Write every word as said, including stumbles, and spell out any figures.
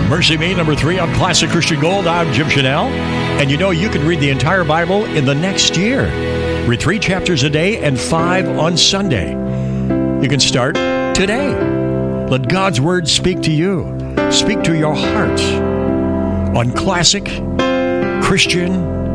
Mercy Me, number three on Classic Christian Gold. I'm Jim Chanel. And you know, you can read the entire Bible in the next year. Read three chapters a day and five on Sunday. You can start today. Let God's Word speak to you. Speak to your heart on Classic Christian